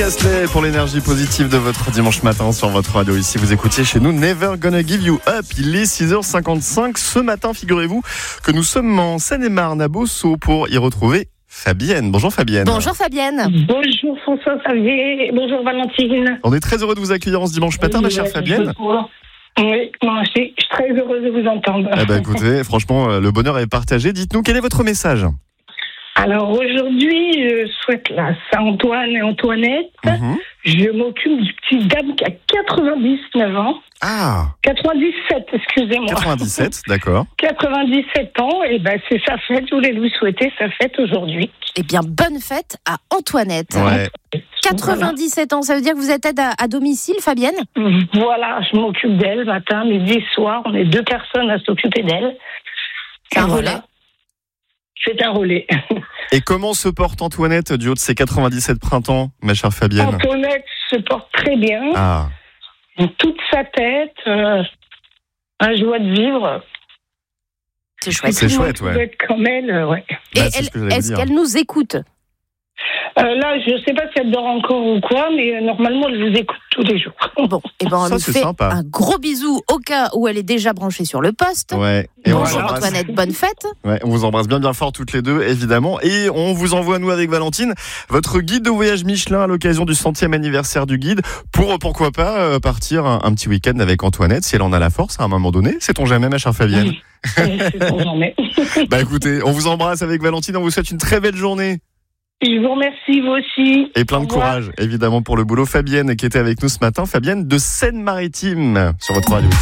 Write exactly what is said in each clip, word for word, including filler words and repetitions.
Rick Astley pour l'énergie positive de votre dimanche matin sur votre radio. Ici, vous écoutiez chez nous Never Gonna Give You Up. Il est six heures cinquante-cinq. Ce matin, figurez-vous que nous sommes en Seine-et-Marne à Beauceau pour y retrouver Fabienne. Bonjour Fabienne. Bonjour Fabienne. Bonjour François Xavier. Bonjour Valentine. On est très heureux de vous accueillir en ce dimanche matin, oui, ma chère ouais, Fabienne. Oui, moi aussi, je suis très heureuse de vous entendre. Eh ben, écoutez, franchement, le bonheur est partagé. Dites-nous, quel est votre message ? Alors aujourd'hui, je souhaite la Saint-Antoine et Antoinette. Mm-hmm. Je m'occupe du petit dame qui a quatre-vingt-dix-neuf ans. Ah quatre-vingt-dix-sept, excusez-moi. quatre-vingt-dix-sept, d'accord. quatre-vingt-dix-sept ans, et ben c'est sa fête. Je voulais lui souhaiter sa fête aujourd'hui. Eh bien, bonne fête à Antoinette. Ouais. quatre-vingt-dix-sept ans, ça veut dire que vous êtes aide à, à domicile, Fabienne ? Voilà, je m'occupe d'elle matin, midi, soir. On est deux personnes à s'occuper d'elle. C'est un relais. C'est un relais. Et comment se porte Antoinette du haut de ses quatre-vingt-dix-sept printemps, ma chère Fabienne ? Antoinette se porte très bien. Ah. Toute sa tête, euh, un joie de vivre. C'est chouette. C'est chouette, ouais. Être comme elle, euh, ouais. Et bah, elle, ce est-ce dire. qu'elle nous écoute ? Euh, là, je ne sais pas si elle dort encore ou quoi, mais euh, normalement, elle vous écoute tous les jours. Bon, et ben on Ça, lui c'est fait sympa. un gros bisou au cas où elle est déjà branchée sur le poste. Ouais. Et Bonjour on Antoinette, bonne fête. Ouais, on vous embrasse bien bien fort toutes les deux, évidemment. Et on vous envoie, nous, avec Valentine, votre guide de voyage Michelin à l'occasion du centième anniversaire du guide, pour, pourquoi pas, euh, partir un, un petit week-end avec Antoinette, si elle en a la force, à un moment donné. Sait-on jamais, ma chère Fabienne ? Oui, c'est jamais. Bah écoutez, on vous embrasse avec Valentine, on vous souhaite une très belle journée. Je vous remercie, vous aussi. Et plein de courage, évidemment, pour le boulot. Fabienne, qui était avec nous ce matin. Fabienne de Seine-Maritime, sur votre radio.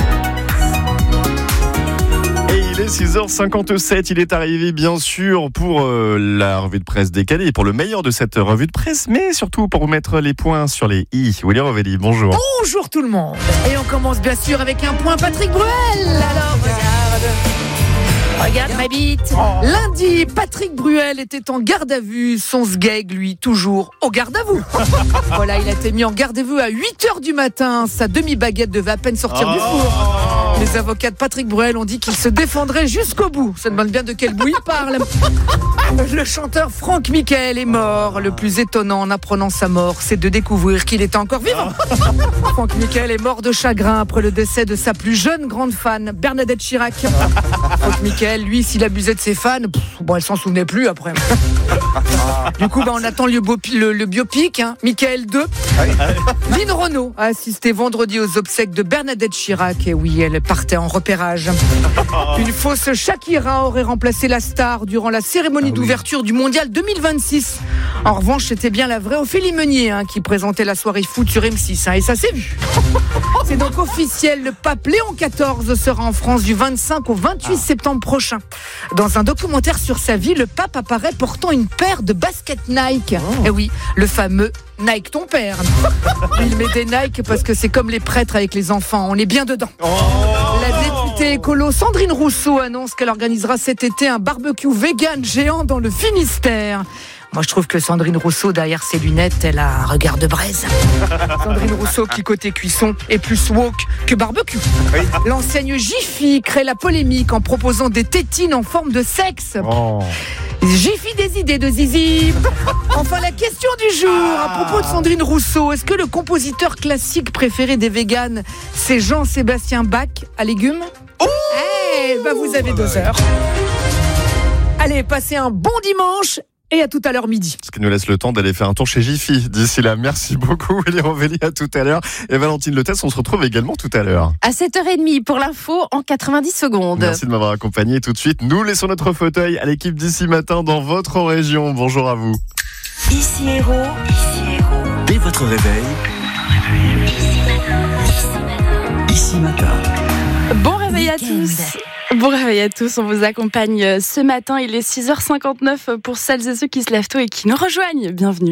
Et il est six heures cinquante-sept. Il est arrivé, bien sûr, pour euh, la revue de presse décalée, pour le meilleur de cette revue de presse, mais surtout pour vous mettre les points sur les i. Willy Rovelli, bonjour. Bonjour tout le monde. Et on commence bien sûr avec un point Patrick Bruel. Alors regarde. Regarde ma bite. Lundi, Patrick Bruel était en garde à vue. Son sgeg, lui, toujours au garde à vous. Voilà, il a été mis en garde à vue à huit heures du matin. Sa demi-baguette devait à peine sortir oh du four. Les avocats de Patrick Bruel ont dit qu'il se défendrait jusqu'au bout. Ça demande bien de quel bout il parle. Le chanteur Franck Michael est mort. Le plus étonnant en apprenant sa mort, c'est de découvrir qu'il était encore vivant. Franck Michael est mort de chagrin après le décès de sa plus jeune grande fan, Bernadette Chirac. Franck Michael, lui, s'il abusait de ses fans, pff, bon, elle s'en souvenait plus après. Du coup, bah, on attend le, biopi- le, le biopic, hein, Michael deux. Lynn Renaud a assisté vendredi aux obsèques de Bernadette Chirac. Et oui, elle partait en repérage. Une fausse Shakira aurait remplacé la star durant la cérémonie ah, d'ouverture oui. du Mondial deux mille vingt-six. En revanche, c'était bien la vraie Ophélie Meunier hein, qui présentait la soirée foot sur M six. Hein, et ça s'est vu. C'est donc officiel, le pape Léon quatorze sera en France du vingt-cinq au vingt-huit ah. septembre prochain. Dans un documentaire sur sa vie, le pape apparaît portant une paire de baskets Nike. Oh. Et oui, le fameux Nike ton père. Il met des Nike parce que c'est comme les prêtres avec les enfants, on est bien dedans. Oh. La députée écolo Sandrine Rousseau annonce qu'elle organisera cet été un barbecue vegan géant dans le Finistère. Moi, je trouve que Sandrine Rousseau, derrière ses lunettes, elle a un regard de braise. Sandrine Rousseau, qui côté cuisson, est plus woke que barbecue. Oui. L'enseigne Jiffy crée la polémique en proposant des tétines en forme de sexe. Oh. Jiffy des idées de zizi. Enfin, la question du jour, à propos de Sandrine Rousseau, est-ce que le compositeur classique préféré des véganes, c'est Jean-Sébastien Bach à légumes ? Oh Eh ben, vous avez deux heures. Allez, passez un bon dimanche. Et à tout à l'heure midi. Ce qui nous laisse le temps d'aller faire un tour chez Jiffy. D'ici là, merci beaucoup Willy Rovelli, à tout à l'heure. Et Valentine Letès, on se retrouve également tout à l'heure. À sept heures trente pour l'info en quatre-vingt-dix secondes. Merci de m'avoir accompagné. Tout de suite, nous laissons notre fauteuil à l'équipe d'ici matin dans votre région. Bonjour à vous. Ici Héros. Ici Héros. Dès votre réveil. Ici matin. Bon réveil à tous. Bon réveil à tous, on vous accompagne ce matin, il est six heures cinquante-neuf pour celles et ceux qui se lèvent tôt et qui nous rejoignent. Bienvenue.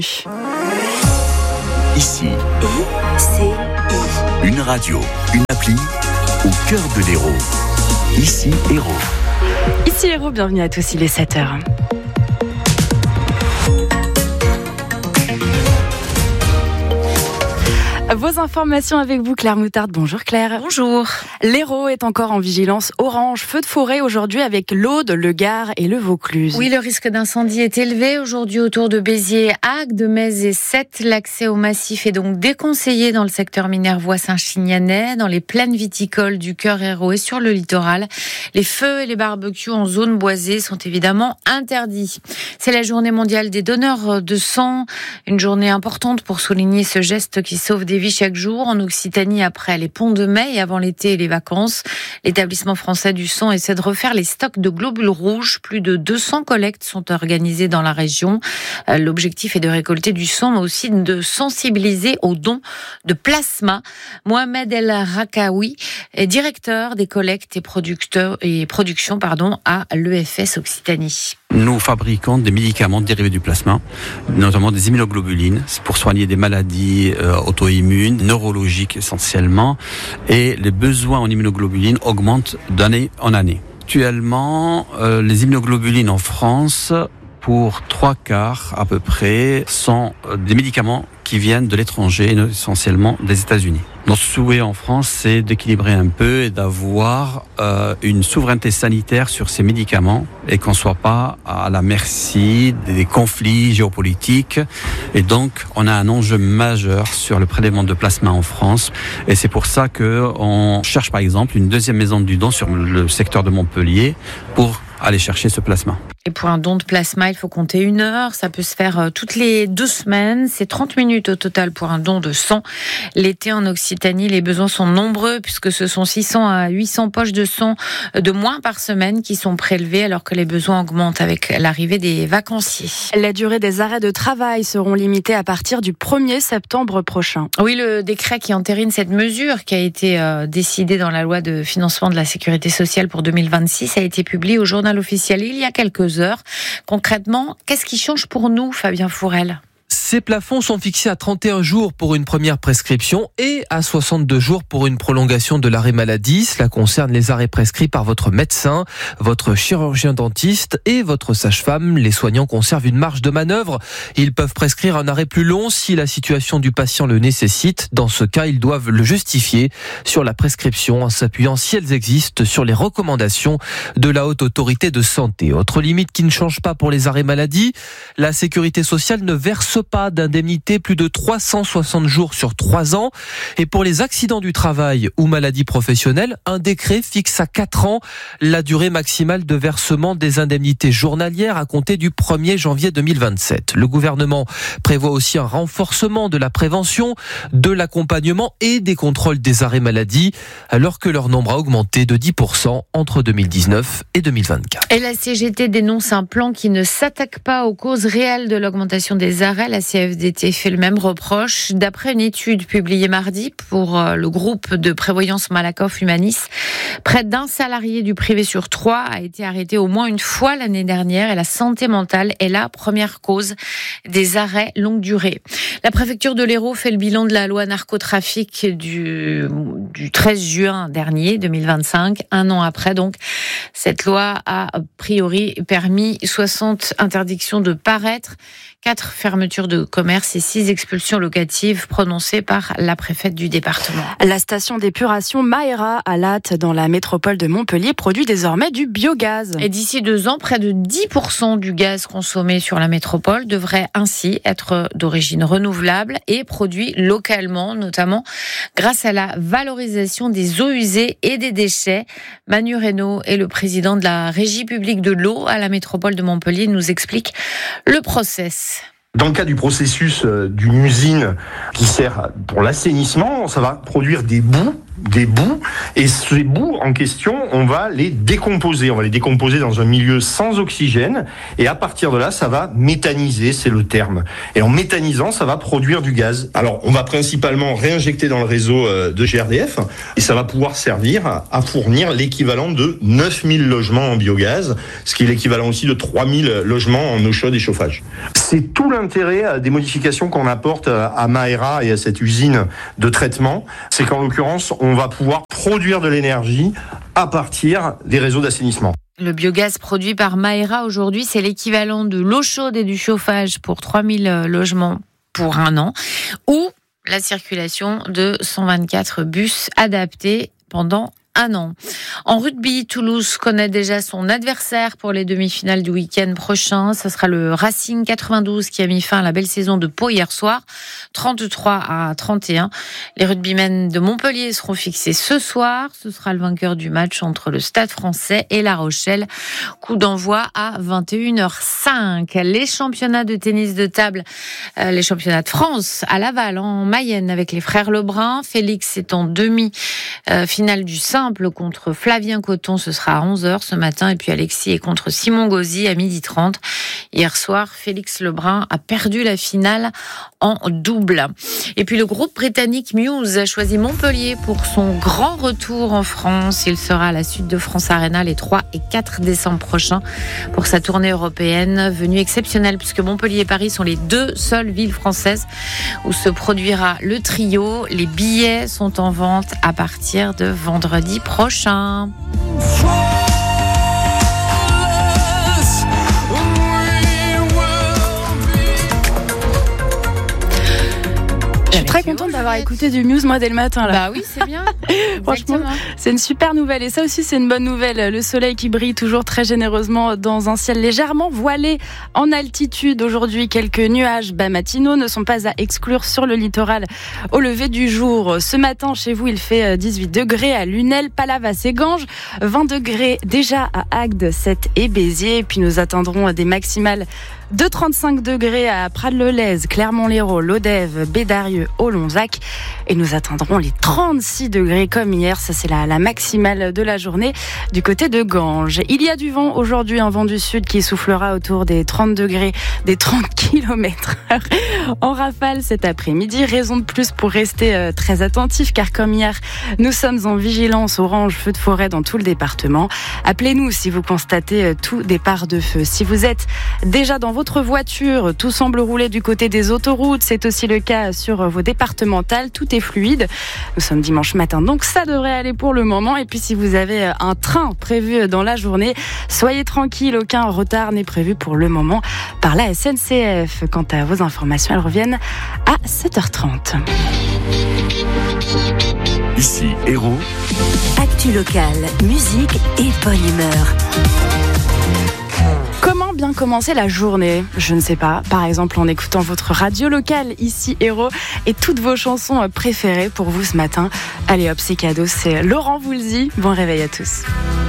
Ici, et c'est une radio, une appli au cœur de l'Hérault. Ici Héros. Ici Héros, bienvenue à tous, il est sept heures. Vos informations avec vous, Claire Moutarde. Bonjour Claire. Bonjour. L'Hérault est encore en vigilance orange. Feu de forêt aujourd'hui avec l'Aude, le Gard et le Vaucluse. Oui, le risque d'incendie est élevé aujourd'hui autour de Béziers, Agde, Metz et Sète. L'accès au massif est donc déconseillé dans le secteur minervois-Saint-Chignanais, dans les plaines viticoles du Cœur Hérault et sur le littoral. Les feux et les barbecues en zone boisée sont évidemment interdits. C'est la journée mondiale des donneurs de sang, une journée importante pour souligner ce geste qui sauve des vies chaque jour. En Occitanie, après les ponts de mai et avant l'été et les vacances, l'établissement français du sang essaie de refaire les stocks de globules rouges. Plus de deux cents collectes sont organisées dans la région. L'objectif est de récolter du sang, mais aussi de sensibiliser aux dons de plasma. Mohamed El Rakaoui est directeur des collectes et, producteurs et productions pardon, à l'E F S Occitanie. Nous fabriquons des médicaments dérivés du plasma, notamment des immunoglobulines, c'est pour soigner des maladies euh, auto-immunes, neurologiques essentiellement, et les besoins en immunoglobulines augmentent d'année en année. Actuellement, euh, les immunoglobulines en France, pour trois quarts à peu près, sont des médicaments qui viennent de l'étranger, essentiellement des États-Unis. Notre souhait en France, c'est d'équilibrer un peu et d'avoir euh, une souveraineté sanitaire sur ces médicaments et qu'on ne soit pas à la merci des conflits géopolitiques. Et donc, on a un enjeu majeur sur le prélèvement de plasma en France. Et c'est pour ça qu'on cherche, par exemple, une deuxième maison du don sur le secteur de Montpellier pour aller chercher ce plasma. Et pour un don de plasma, il faut compter une heure. Ça peut se faire toutes les deux semaines. C'est trente minutes au total pour un don de sang. L'été en Occitanie, les besoins sont nombreux puisque ce sont six cents à huit cents poches de sang de moins par semaine qui sont prélevées alors que les besoins augmentent avec l'arrivée des vacanciers. La durée des arrêts de travail seront limitées à partir du premier septembre prochain. Oui, le décret qui entérine cette mesure qui a été euh, décidée dans la loi de financement de la sécurité sociale pour deux mille vingt-six a été publié au journal officiel il y a quelques heures. Concrètement, qu'est-ce qui change pour nous, Fabien Fourel ? Ces plafonds sont fixés à trente et un jours pour une première prescription et à soixante-deux jours pour une prolongation de l'arrêt maladie. Cela concerne les arrêts prescrits par votre médecin, votre chirurgien dentiste et votre sage-femme. Les soignants conservent une marge de manœuvre. Ils peuvent prescrire un arrêt plus long si la situation du patient le nécessite. Dans ce cas, ils doivent le justifier sur la prescription en s'appuyant, si elles existent, sur les recommandations de la Haute Autorité de Santé. Autre limite qui ne change pas pour les arrêts maladie, la Sécurité sociale ne verse pas d'indemnité plus de trois cent soixante jours sur trois ans. Et pour les accidents du travail ou maladies professionnelles, un décret fixe à quatre ans la durée maximale de versement des indemnités journalières à compter du premier janvier deux mille vingt-sept. Le gouvernement prévoit aussi un renforcement de la prévention, de l'accompagnement et des contrôles des arrêts maladie, alors que leur nombre a augmenté de dix pour cent entre deux mille dix-neuf et deux mille vingt-quatre. Et la C G T dénonce un plan qui ne s'attaque pas aux causes réelles de l'augmentation des arrêts. La C F D T fait le même reproche. D'après une étude publiée mardi pour le groupe de prévoyance Malakoff Humanis, près d'un salarié du privé sur trois a été arrêté au moins une fois l'année dernière et la santé mentale est la première cause des arrêts longue durée. La préfecture de l'Hérault fait le bilan de la loi narcotrafic du, du treize juin dernier, deux mille vingt-cinq. Un an après, donc, cette loi a a priori permis soixante interdictions de paraître, quatre fermetures de commerce et six expulsions locatives prononcées par la préfète du département. La station d'épuration Maera à Latte, dans la métropole de Montpellier, produit désormais du biogaz. Et d'ici deux ans, près de dix pour cent du gaz consommé sur la métropole devrait ainsi être d'origine renouvelable et produit localement, notamment grâce à la valorisation des eaux usées et des déchets. Manu Reynaud est le président de la Régie publique de l'eau à la métropole de Montpellier, nous explique le process. Dans le cas du processus d'une usine qui sert pour l'assainissement, ça va produire des boues, des boues, et ces boues en question, on va les décomposer. On va les décomposer dans un milieu sans oxygène, et à partir de là, ça va méthaniser, c'est le terme. Et en méthanisant, ça va produire du gaz. Alors, on va principalement réinjecter dans le réseau de G R D F, et ça va pouvoir servir à fournir l'équivalent de neuf mille logements en biogaz, ce qui est l'équivalent aussi de trois mille logements en eau chaude et chauffage. C'est tout l'intérêt des modifications qu'on apporte à Maera et à cette usine de traitement, c'est qu'en l'occurrence, on va pouvoir produire de l'énergie à partir des réseaux d'assainissement. Le biogaz produit par Maera aujourd'hui, c'est l'équivalent de l'eau chaude et du chauffage pour trois mille logements pour un an, ou la circulation de cent vingt-quatre bus adaptés pendant un an. En rugby, Toulouse connaît déjà son adversaire pour les demi-finales du week-end prochain. Ce sera le Racing quatre-vingt-douze qui a mis fin à la belle saison de Pau hier soir, trente-trois à trente et un. Les rugbymen de Montpellier seront fixés ce soir. Ce sera le vainqueur du match entre le Stade Français et La Rochelle. Coup d'envoi à vingt et une heures cinq. Les championnats de tennis de table, euh, les championnats de France à Laval, en Mayenne, avec les frères Lebrun. Félix est en demi-finale du simple contre Flavien Coton, ce sera à onze heures ce matin, et puis Alexis est contre Simon Gauzy à midi trente. Hier soir, Félix Lebrun a perdu la finale en double. Et puis le groupe britannique Muse a choisi Montpellier pour son grand retour en France. Il sera à la suite de France Arena les trois et quatre décembre prochains pour sa tournée européenne, venue exceptionnelle puisque Montpellier et Paris sont les deux seules villes françaises où se produira le trio. Les billets sont en vente à partir de vendredi prochain. Je suis très contente d'avoir écouté du Muse moi dès le matin là. Bah oui, c'est bien. Franchement, c'est une super nouvelle et ça aussi c'est une bonne nouvelle. Le soleil qui brille toujours très généreusement dans un ciel légèrement voilé en altitude. Aujourd'hui, quelques nuages bas matinaux ne sont pas à exclure sur le littoral au lever du jour. Ce matin, chez vous, il fait dix-huit degrés à Lunel, Palavas et Ganges, vingt degrés déjà à Agde, Sète et Béziers. Et puis nous attendrons des maximales de trente-cinq degrés à Prades-le-Lez, Clermont-Lérault, Lodève, Bédarieux, Olonzac. Et nous attendrons les trente-six degrés comme hier. Ça, c'est la, la maximale de la journée du côté de Ganges. Il y a du vent aujourd'hui, un vent du sud qui soufflera autour des trente degrés, des trente kilomètres heure en rafale cet après-midi. Raison de plus pour rester euh, très attentif, car comme hier, nous sommes en vigilance orange feu de forêt dans tout le département. Appelez-nous si vous constatez euh, tout départ de feu. Si vous êtes déjà dans votre voiture, tout semble rouler du côté des autoroutes. C'est aussi le cas sur vos départementales. Tout est fluide. Nous sommes dimanche matin, donc ça devrait aller pour le moment. Et puis si vous avez un train prévu dans la journée, soyez tranquille. Aucun retard n'est prévu pour le moment par la S N C F. Quant à vos informations, elles reviennent à sept heures trente. Ici, Héros. Actu locale, musique et bonne humeur. Comment bien commencer la journée ? Je ne sais pas. Par exemple, en écoutant votre radio locale, ici Héros, et toutes vos chansons préférées pour vous ce matin. Allez hop, c'est cadeau. C'est Laurent Voulzy. Bon réveil à tous.